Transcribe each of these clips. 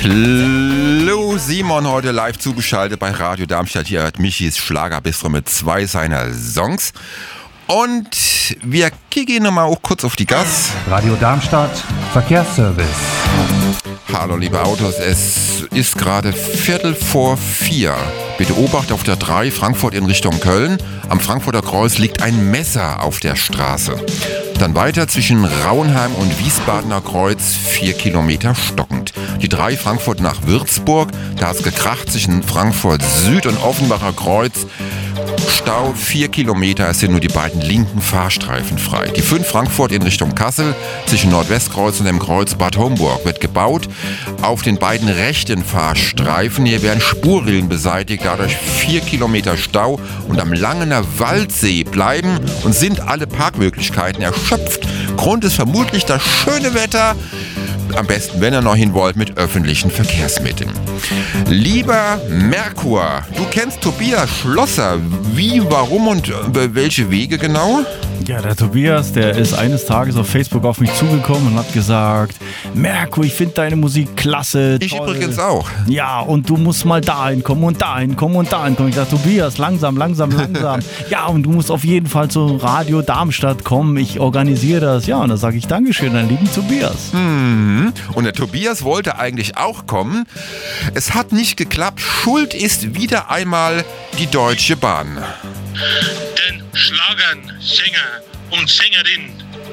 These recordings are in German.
Hallo Simon, heute live zugeschaltet bei Radio Darmstadt. Hier hat Michis Schlagerbistro mit 2 seiner Songs. Und wir kicken nochmal auch kurz auf die Gas. Radio Darmstadt, Verkehrsservice. Hallo liebe Autos, es ist gerade 3:45. Bitte Obacht auf der 3 Frankfurt in Richtung Köln. Am Frankfurter Kreuz liegt ein Messer auf der Straße. Dann weiter zwischen Rauenheim und Wiesbadener Kreuz 4 Kilometer stockend. Die 3 Frankfurt nach Würzburg, da ist gekracht zwischen Frankfurt Süd und Offenbacher Kreuz. Stau 4 Kilometer, es sind nur die beiden linken Fahrstreifen frei. Die 5 Frankfurt in Richtung Kassel zwischen Nordwestkreuz und dem Kreuz Bad Homburg wird gebaut. Auf den beiden rechten Fahrstreifen hier werden Spurrillen beseitigt, dadurch 4 Kilometer Stau. Und am Langener Waldsee bleiben und sind alle Parkmöglichkeiten erschöpft. Grund ist vermutlich das schöne Wetter. Am besten, wenn ihr noch hin wollt, mit öffentlichen Verkehrsmitteln. Lieber Merkur, du kennst Tobias Schlosser. Wie, warum und welche Wege genau? Ja, der Tobias, der ist eines Tages auf Facebook auf mich zugekommen und hat gesagt: Merkur, ich finde deine Musik klasse, Ich toll. übrigens auch. Ja, und du musst mal dahin kommen und dahin kommen und dahin kommen. Ich dachte, Tobias, langsam. Ja, und du musst auf jeden Fall zu Radio Darmstadt kommen. Ich organisiere das. Ja, und da sage ich Dankeschön, an lieben Tobias. Und der Tobias wollte eigentlich auch kommen. Es hat nicht geklappt. Schuld ist wieder einmal die Deutsche Bahn. Den Schlagern, Sänger und Sängerin.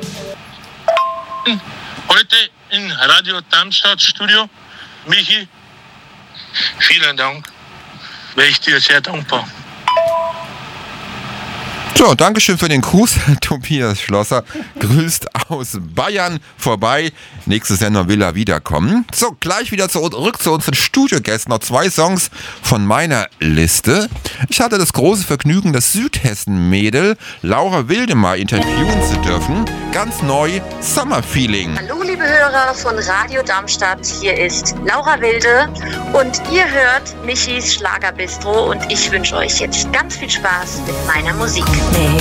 Heute in Radio Darmstadt Studio, Michi, vielen Dank. Wäre ich dir sehr dankbar. So, Dankeschön für den Gruß. Tobias Schlosser grüßt aus Bayern vorbei. Nächste Sendung will er wiederkommen. So, gleich wieder zurück zu unseren Studiogästen. Noch 2 Songs von meiner Liste. Ich hatte das große Vergnügen, das Südhessen-Mädel Laura Wilde mal interviewen zu dürfen. Ganz neu, Summer Feeling. Hallo liebe Hörer von Radio Darmstadt, hier ist Laura Wilde und ihr hört Michis Schlagerbistro und ich wünsche euch jetzt ganz viel Spaß mit meiner Musik. Make